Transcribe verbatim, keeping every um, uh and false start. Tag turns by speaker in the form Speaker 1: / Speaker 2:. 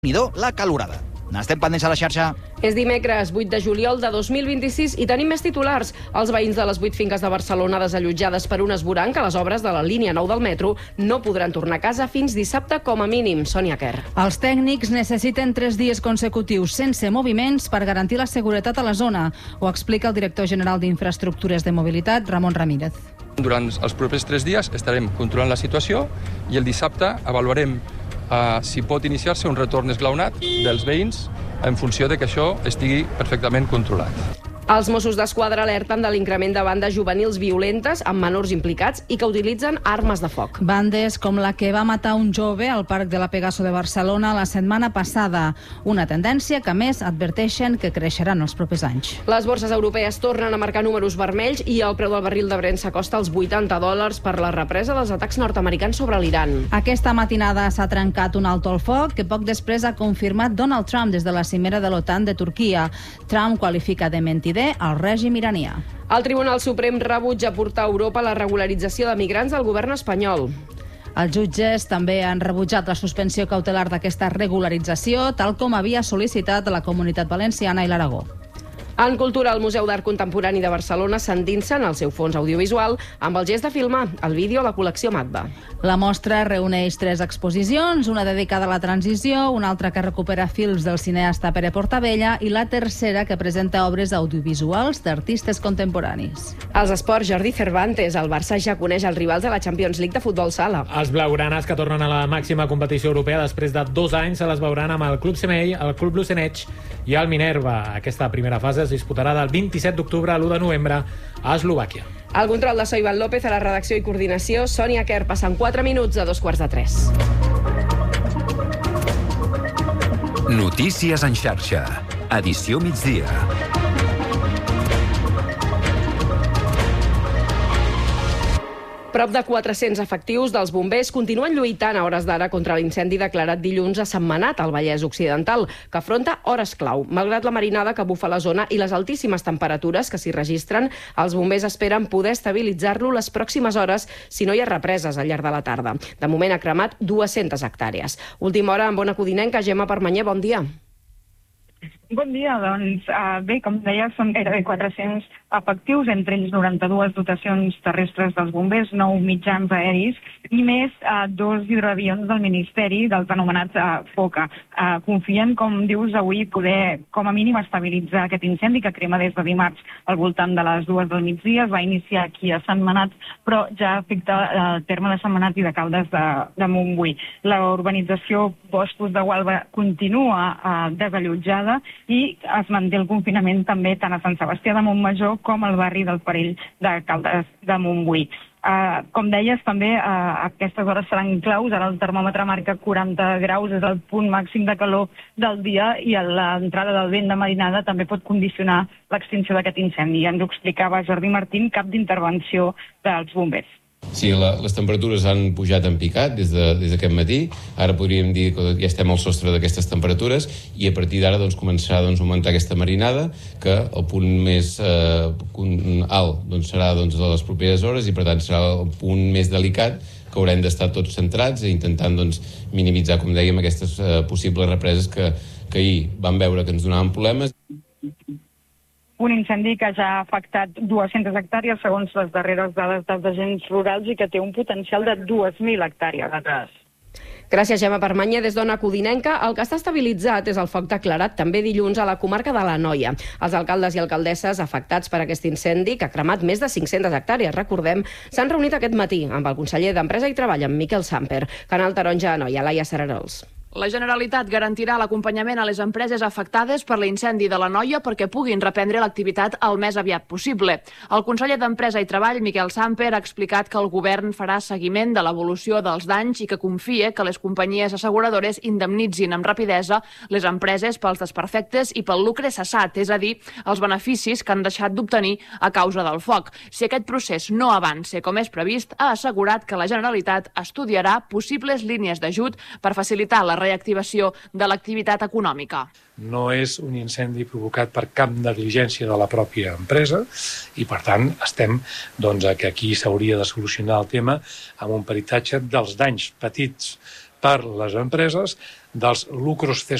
Speaker 1: Déu-n'hi-do la calorada. N'estem pendents a la xarxa.
Speaker 2: És dimecres, vuit de juliol de dos mil vint-i-sis i tenim més titulars. Els veïns de les vuit finques de Barcelona desallotjades per un esvoranc a les obres de la línia nou del metro no podran tornar a casa fins dissabte com a mínim. Sònia Quer.
Speaker 3: Els tècnics necessiten tres dies consecutius sense moviments per garantir la seguretat a la zona. Ho explica el director general d'Infraestructures de Mobilitat, Ramon Ramírez.
Speaker 4: Durant els propers tres dies estarem controlant la situació i el dissabte avaluarem Uh, si pot iniciar-se un retorn esglaonat dels veïns en funció de que això estigui perfectament controlat.
Speaker 2: Els Mossos d'Esquadra alerten de l'increment de bandes juvenils violentes amb menors implicats i que utilitzen armes de foc.
Speaker 3: Bandes com la que va matar un jove al Parc de la Pegaso de Barcelona la setmana passada. Una tendència que, a més, adverteixen que creixerà en els propers anys.
Speaker 2: Les borses europees tornen a marcar números vermells i el preu del barril de Brent s'acosta als vuitanta dòlars per la represa dels atacs nord-americans sobre l'Iran.
Speaker 3: Aquesta matinada s'ha trencat un alto al foc que poc després ha confirmat Donald Trump des de la cimera de l'OTAN de Turquia. Trump qualifica de mentider al règim iranià.
Speaker 2: El Tribunal Suprem rebutja portar a Europa la regularització de migrants del govern espanyol.
Speaker 3: Els jutges també han rebutjat la suspensió cautelar d'aquesta regularització, tal com havia sol·licitat la Comunitat Valenciana i l'Aragó.
Speaker 2: En cultura, el Museu d'Art Contemporani de Barcelona s'endinsa en el seu fons audiovisual amb el gest de filmar el vídeo a la col·lecció Magba.
Speaker 3: La mostra reuneix tres exposicions, una dedicada a la transició, una altra que recupera films del cineasta Pere Portabella i la tercera que presenta obres audiovisuals d'artistes contemporanis.
Speaker 2: Als esports, Jordi Cervantes, el Barça ja coneix els rivals de la Champions League de futbol sala.
Speaker 5: Els blaugranes, que tornen a la màxima competició europea després de dos anys, se les veuran amb el Club Semell, el Club Bluceneig i el Minerva. Aquesta primera fase es disputarà del vint-i-set d'octubre a l'u de novembre a Eslovàquia.
Speaker 2: El control de So Iván López, a la redacció i coordinació, Sònia Quer, passant quatre minuts a dos quarts de tres.
Speaker 6: Notícies en xarxa. Edició migdia.
Speaker 2: Prop de quatre-cents efectius dels bombers continuen lluitant a hores d'ara contra l'incendi declarat dilluns a Sentmenat, al Vallès Occidental, que afronta hores clau. Malgrat la marinada que bufa a la zona i les altíssimes temperatures que s'hi registren, els bombers esperen poder estabilitzar-lo les pròximes hores si no hi ha represes al llarg de la tarda. De moment ha cremat dues-centes hectàrees. Última hora amb Ona Codinenca. Gemma Permanyer, bon dia.
Speaker 7: Bon dia, doncs uh, bé, com deia, són gairebé quatre-cents efectius, entre ells noranta-dues dotacions terrestres dels bombers, nou mitjans aeris i més uh, dos hidroavions del Ministeri, dels anomenats uh, FOCA. Uh, confien, com dius, avui poder, com a mínim, estabilitzar aquest incendi que crema des de dimarts al voltant de les dues del migdia. Es va iniciar aquí a Sentmenat, però ja afecta el uh, terme de Sentmenat i de Caldes de, de Montbui. La urbanització Boscos de Gualba continua uh, desallotjada i es manté el confinament també tant a Sant Sebastià de Montmajor com al barri del Parell de Caldes de Montbui. Uh, com deies, també uh, aquestes hores seran claus. Ara el termòmetre marca quaranta graus, és el punt màxim de calor del dia, i l'entrada del vent de marinada també pot condicionar l'extinció d'aquest incendi. Ja ens ho explicava Jordi Martín, cap d'intervenció dels bombers.
Speaker 8: Sí, la, les temperatures han pujat en picat des de, des d'aquest matí. Ara podríem dir que ja estem al sostre d'aquestes temperatures i a partir d'ara doncs, començarà doncs, a augmentar aquesta marinada, que el punt més eh, alt doncs, serà doncs, a les properes hores i per tant serà el punt més delicat, que haurem d'estar tots centrats i intentant doncs, minimitzar, com dèiem, aquestes eh, possibles represes que, que ahir vam veure que ens donaven problemes.
Speaker 7: Un incendi que ja ha afectat dues-centes hectàrees, segons les darreres dades dels agents rurals, i que té un potencial de dues mil hectàrees.
Speaker 2: Gràcies, Gemma Permanyer. Des d'Ona Codinenca, el que està estabilitzat és el foc declarat també dilluns a la comarca de l'Anoia. Els alcaldes i alcaldesses afectats per aquest incendi, que ha cremat més de cinc-centes hectàrees, recordem, s'han reunit aquest matí amb el conseller d'Empresa i Treball, amb Miquel Samper. Canal Taronja, Anoia, Laia Serarols.
Speaker 9: La Generalitat garantirà l'acompanyament a les empreses afectades per l'incendi de l'Anoia perquè puguin reprendre l'activitat el més aviat possible. El conseller d'Empresa i Treball, Miquel Samper, ha explicat que el govern farà seguiment de l'evolució dels danys i que confia que les companyies asseguradores indemnitzin amb rapidesa les empreses pels desperfectes i pel lucre cessat, és a dir, els beneficis que han deixat d'obtenir a causa del foc. Si aquest procés no avança com és previst, ha assegurat que la Generalitat estudiarà possibles línies d'ajut per facilitar la reactivació de l'activitat econòmica.
Speaker 10: No és un incendi provocat per cap negligència de la pròpia empresa i, per tant, estem doncs, que aquí s'hauria de solucionar el tema amb un peritatge dels danys petits per les empreses dels lucros